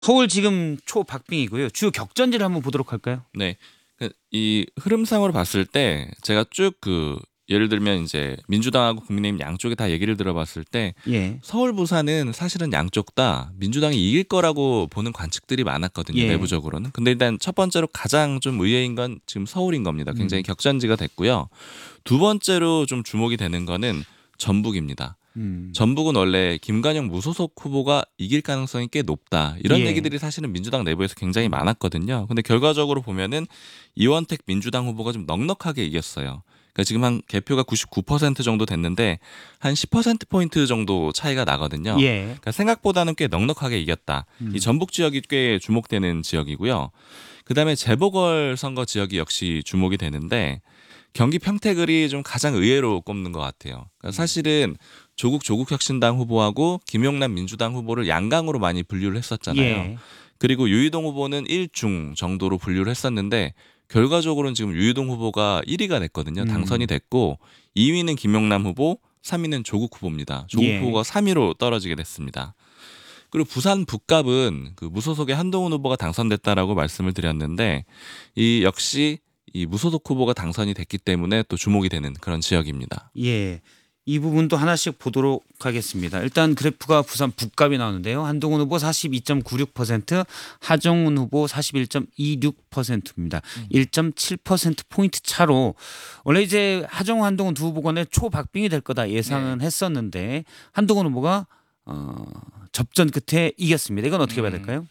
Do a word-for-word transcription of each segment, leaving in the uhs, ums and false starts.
서울 지금 초박빙이고요. 주요 격전지를 한번 보도록 할까요? 네. 그 이 흐름상으로 봤을 때 제가 쭉 그 예를 들면 이제 민주당하고 국민의힘 양쪽에 다 얘기를 들어봤을 때 예. 서울 부산은 사실은 양쪽 다 민주당이 이길 거라고 보는 관측들이 많았거든요. 예. 내부적으로는. 근데 일단 첫 번째로 가장 좀 의외인 건 지금 서울인 겁니다. 굉장히 음. 격전지가 됐고요. 두 번째로 좀 주목이 되는 거는 전북입니다. 음. 전북은 원래 김관영 무소속 후보가 이길 가능성이 꽤 높다. 이런 예. 얘기들이 사실은 민주당 내부에서 굉장히 많았거든요. 근데 결과적으로 보면은 이원택 민주당 후보가 좀 넉넉하게 이겼어요. 그러니까 지금 한 개표가 구십구 퍼센트 정도 됐는데 한 십 퍼센트 포인트 정도 차이가 나거든요. 예. 그러니까 생각보다는 꽤 넉넉하게 이겼다. 음. 이 전북 지역이 꽤 주목되는 지역이고요. 그다음에 재보궐 선거 지역이 역시 주목이 되는데 경기 평택을이 좀 가장 의외로 꼽는 것 같아요. 그러니까 사실은 조국 조국혁신당 후보하고 김용남 민주당 후보를 양강으로 많이 분류를 했었잖아요. 예. 그리고 유이동 후보는 일중 정도로 분류를 했었는데 결과적으로는 지금 유이동 후보가 일 위가 됐거든요. 당선이 됐고 이 위는 김용남 후보, 삼 위는 조국 후보입니다. 조국 예. 후보가 삼 위로 떨어지게 됐습니다. 그리고 부산 북갑은 그 무소속의 한동훈 후보가 당선됐다라고 말씀을 드렸는데 이 역시 이 무소속 후보가 당선이 됐기 때문에 또 주목이 되는 그런 지역입니다. 예. 이 부분도 하나씩 보도록 하겠습니다. 일단 그래프가 부산 북갑이 나오는데요. 한동훈 후보 사십이 점 구육 퍼센트, 하정운 후보 사십일 점 이육 퍼센트입니다. 음. 일 점 칠 퍼센트 포인트 차로 원래 이제 하정운 한동훈 두 후보 간에 초박빙이 될 거다 예상은 네. 했었는데 한동훈 후보가 어, 접전 끝에 이겼습니다. 이건 어떻게 봐야 될까요?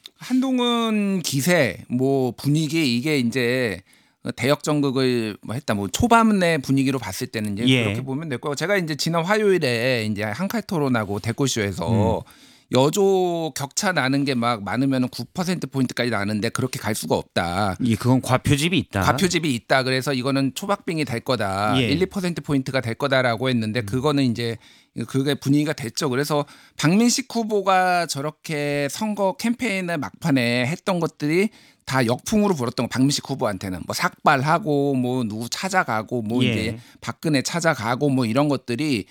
한동훈 기세 뭐 분위기 이게 이제 대역전극을 뭐 했다 뭐 초반의 분위기로 봤을 때는 이제 예. 그렇게 보면 될 거고 제가 이제 지난 화요일에 이제 한칼 토론하고 댓글쇼에서 음. 여조 격차 나는 게 막 많으면 구 퍼센트 포인트까지 나는데 그렇게 갈 수가 없다. 예, 그건 과표집이 있다. 과표집이 있다. 그래서 이거는 초박빙이 될 거다. 예. 일, 이 퍼센트 포인트가 될 거다라고 했는데 그거는 이제 그게 분위기가 됐죠. 그래서 박민식 후보가 저렇게 선거 캠페인을 막판에 했던 것들이 다 역풍으로 불었던 거 박민식 후보한테는 뭐 삭발하고 뭐 누구 찾아가고 뭐 예. 이제 박근혜 찾아가고 뭐 이런 것들이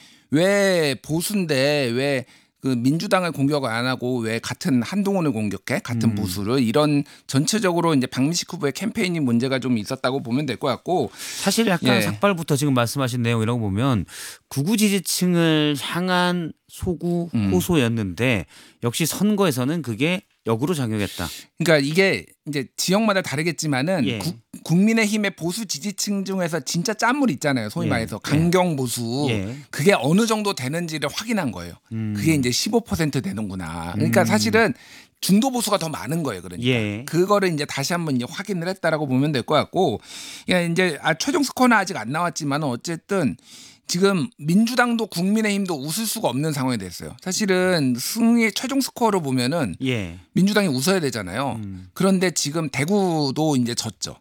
왜 보수인데 왜 그 민주당을 공격을 안 하고 왜 같은 한동훈을 공격해 같은 음. 보수를 이런 전체적으로 이제 박민식 후보의 캠페인이 문제가 좀 있었다고 보면 될 것 같고 사실 약간 예. 삭발부터 지금 말씀하신 내용 이런 거 보면 극우 지지층을 향한 소구 음. 호소였는데 역시 선거에서는 그게 역으로 작용했다. 그러니까 이게 이제 지역마다 다르겠지만은 예. 구, 국민의힘의 보수 지지층 중에서 진짜 짠물 있잖아요. 소위 예. 말해서 예. 강경 보수 예. 그게 어느 정도 되는지를 확인한 거예요. 음. 그게 이제 십오 퍼센트 되는구나. 그러니까 음. 사실은 중도 보수가 더 많은 거예요. 그러니까 예. 그거를 이제 다시 한번 이제 확인을 했다라고 보면 될 것 같고 그러니까 이제 아, 최종 스코어는 아직 안 나왔지만 어쨌든 지금 민주당도 국민의힘도 웃을 수가 없는 상황이 됐어요. 사실은 승리 최종 스코어로 보면은 예. 민주당이 웃어야 되잖아요. 음. 그런데 지금 대구도 이제 졌죠.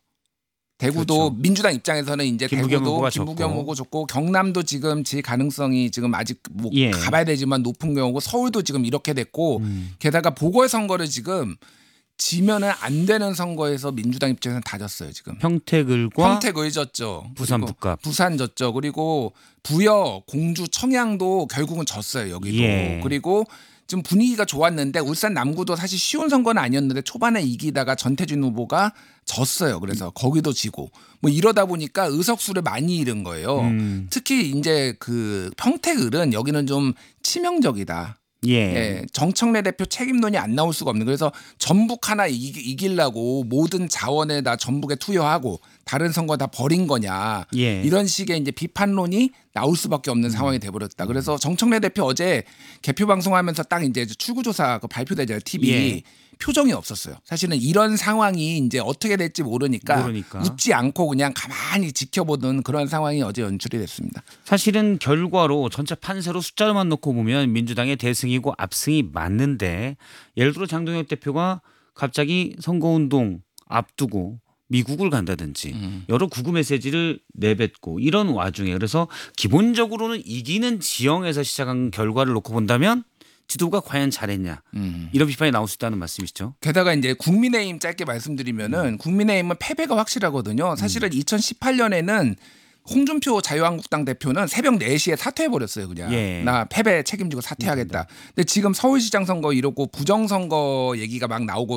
대구도 그렇죠. 민주당 입장에서는 이제 김부겸 대구도 후보가 김부겸 졌고. 후보 졌고 경남도 지금 질 가능성이 지금 아직 뭐 예. 가봐야 되지만 높은 경우고 서울도 지금 이렇게 됐고 음. 게다가 보궐선거를 지금 지면은 안 되는 선거에서 민주당 입장에서는 다 졌어요 지금. 평택을과 평택을 졌죠. 부산 그리고 북갑. 부산 졌죠. 그리고 부여, 공주, 청양도 결국은 졌어요. 여기도. 예. 그리고 지금 분위기가 좋았는데 울산 남구도 사실 쉬운 선거는 아니었는데 초반에 이기다가 전태준 후보가 졌어요. 그래서 거기도 지고 뭐 이러다 보니까 의석수를 많이 잃은 거예요. 음. 특히 이제 그 평택을은 여기는 좀 치명적이다. 예. 예, 정청래 대표 책임론이 안 나올 수가 없는. 그래서 전북 하나 이기, 이기려고 모든 자원을 다 전북에 투여하고 다른 선거 다 버린 거냐. 예. 이런 식의 이제 비판론이 나올 수밖에 없는 상황이 돼버렸다. 그래서 정청래 대표 어제 개표 방송하면서 딱 이제 출구조사 그 발표되잖아요. 티비. 예. 표정이 없었어요. 사실은 이런 상황이 이제 어떻게 될지 모르니까, 모르니까. 웃지 않고 그냥 가만히 지켜보는 그런 상황이 어제 연출이 됐습니다. 사실은 결과로 전체 판세로 숫자만 놓고 보면 민주당의 대승이고 압승이 맞는데 예를 들어 장동혁 대표가 갑자기 선거운동 앞두고 미국을 간다든지 음. 여러 구구 메시지를 내뱉고 이런 와중에 그래서 기본적으로는 이기는 지형에서 시작한 결과를 놓고 본다면 지도가 과연 잘했냐 음. 이런 비판이 나올 수 있다는 말씀이시죠? 게다가 이제 국민의힘 짧게 말씀드리면은 국민의힘은 패배가 확실하거든요. 사실은 이천십팔 년에는 홍준표 자유한국당 대표는 새벽 네 시에 사퇴해 버렸어요. 그냥 예. 나 패배 책임지고 사퇴하겠다. 근데 지금 서울시장 선거 이러고 부정선거 얘기가 막 나오고